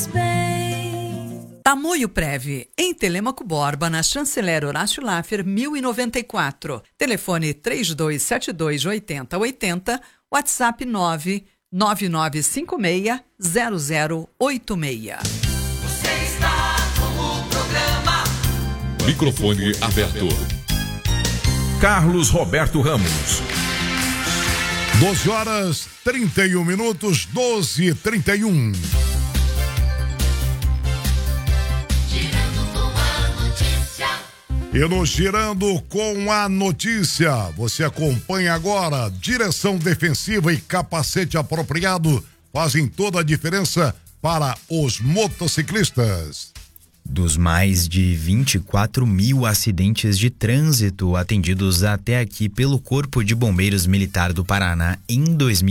Tamoio Prev, em Telêmaco Borba, na Chanceler Horácio Laffer, 1094. Telefone 3272-8080, WhatsApp 99956-0086. Você está com o programa. Microfone aberto. Carlos Roberto Ramos. 12h31, 12h31. E no Girando com a Notícia, você acompanha agora. Direção defensiva e capacete apropriado fazem toda a diferença para os motociclistas. Dos mais de 24 mil acidentes de trânsito atendidos até aqui pelo Corpo de Bombeiros Militar do Paraná em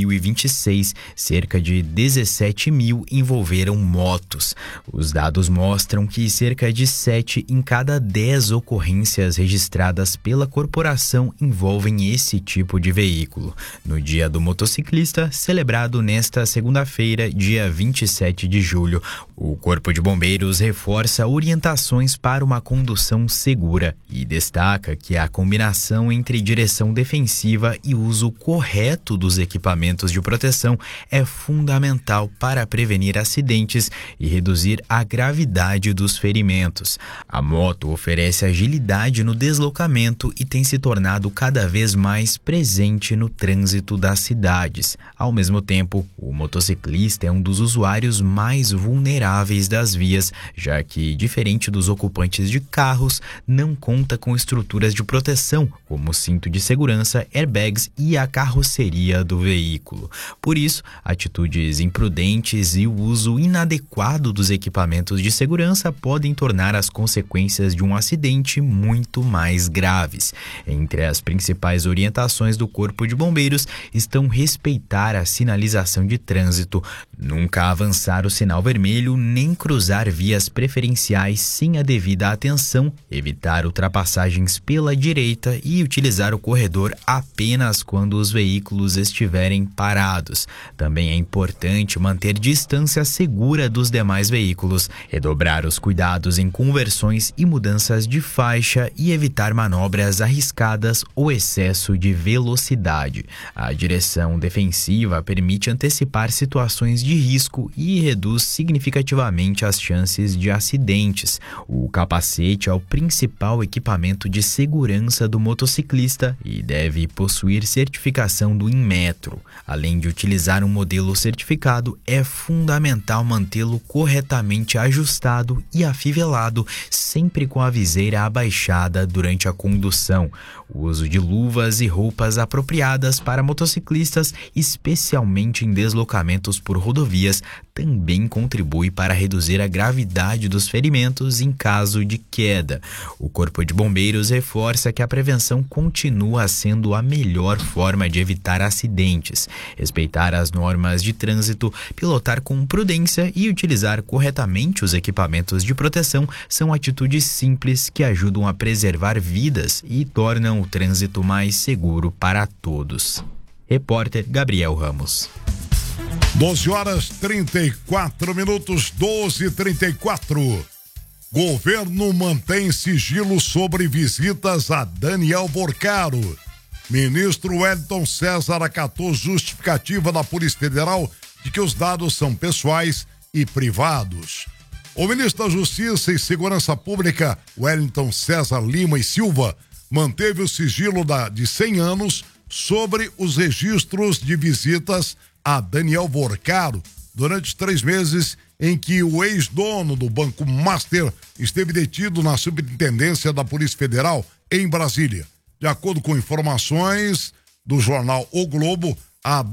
2026, cerca de 17 mil envolveram motos. Os dados mostram que cerca de 7 em cada 10 ocorrências registradas pela corporação envolvem esse tipo de veículo. No Dia do Motociclista, celebrado nesta segunda-feira, dia 27 de julho, o Corpo de Bombeiros reforça orientações para uma condução segura e destaca que a combinação entre direção defensiva e uso correto dos equipamentos de proteção é fundamental para prevenir acidentes e reduzir a gravidade dos ferimentos. A moto oferece agilidade no deslocamento e tem se tornado cada vez mais presente no trânsito das cidades. Ao mesmo tempo, o motociclista é um dos usuários mais vulneráveis das vias, já que, diferente dos ocupantes de carros, não conta com estruturas de proteção, como cinto de segurança, airbags e a carroceria do veículo. Por isso, atitudes imprudentes e o uso inadequado dos equipamentos de segurança podem tornar as consequências de um acidente muito mais graves. Entre as principais orientações do Corpo de Bombeiros estão respeitar a sinalização de trânsito, nunca avançar o sinal vermelho nem cruzar vias preferenciais sem a devida atenção, evitar ultrapassagens pela direita e utilizar o corredor apenas quando os veículos estiverem parados. Também é importante manter distância segura dos demais veículos, redobrar os cuidados em conversões e mudanças de faixa e evitar manobras arriscadas ou excesso de velocidade. A direção defensiva permite antecipar situações de risco e reduz significativamente as chances de acidentes. O capacete é o principal equipamento de segurança do motociclista e deve possuir certificação do Inmetro. Além de utilizar um modelo certificado, é fundamental mantê-lo corretamente ajustado e afivelado, sempre com a viseira abaixada durante a condução. O uso de luvas e roupas apropriadas para motociclistas, especialmente em deslocamentos por rodovias, também contribui para reduzir a gravidade dos ferimentos em caso de queda. O Corpo de Bombeiros reforça que a prevenção continua sendo a melhor forma de evitar acidentes. Respeitar as normas de trânsito, pilotar com prudência e utilizar corretamente os equipamentos de proteção são atitudes simples que ajudam a preservar vidas e tornam o trânsito mais seguro para todos. Repórter Gabriel Ramos. 12h34, 12h34. Governo mantém sigilo sobre visitas a Daniel Borcaro. Ministro Wellington César acatou justificativa da Polícia Federal de que os dados são pessoais e privados. O ministro da Justiça e Segurança Pública, Wellington César Lima e Silva, manteve o sigilo de 100 anos sobre os registros de visitas a Daniel Borcaro durante 3 meses em que o ex-dono do Banco Master esteve detido na Superintendência da Polícia Federal em Brasília. De acordo com informações do jornal O Globo, a